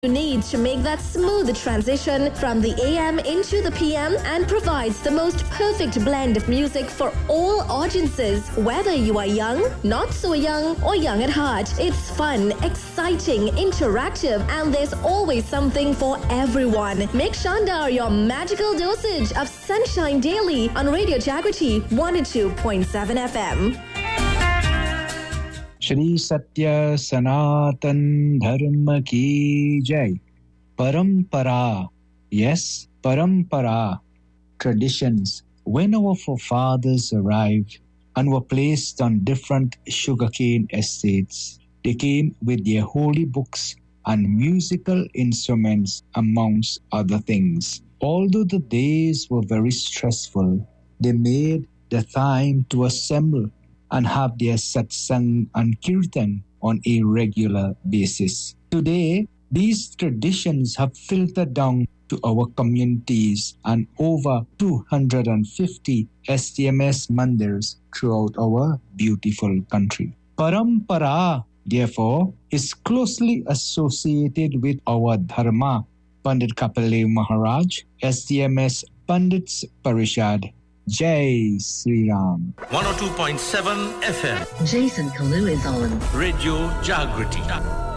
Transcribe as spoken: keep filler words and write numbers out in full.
you need to make that smooth transition from the A M into the P M and provides the most perfect blend of music for all audiences. Whether you are young, not so young, or young at heart, it's fun, exciting, interactive, and there's always something for everyone. Make Shandar your magical dosage of sunshine daily on Radio Jagriti one oh two point seven F M. Shri Satya Sanatan Dharma Ki Jai. Parampara. Yes, Parampara. Traditions. When our forefathers arrived and were placed on different sugarcane estates, they came with their holy books and musical instruments, amongst other things. Although the days were very stressful, they made the time to assemble and have their satsang and kirtan on a regular basis. Today, these traditions have filtered down to our communities and over two hundred fifty S T M S mandirs throughout our beautiful country. Parampara, therefore, is closely associated with our dharma. Pandit Kapil Maharaj, S T M S Pandits Parishad. Jai Sri Ram. one oh two point seven F M. Jason Kalu is on Radio Jagriti.